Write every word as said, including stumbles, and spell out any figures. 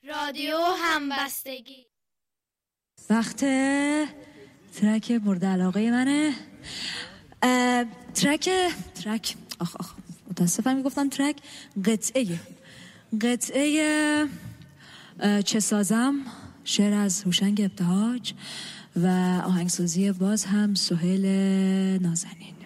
رادیو همبستگی. وقت ترک مورد علاقه منه. ترک ترک آخ آخ متاسفم میگفتم ترک قطعه قطعه چه سازم، شعر از هوشنگ ابتهاج و آهنگسازی باز هم سهیل نازنین.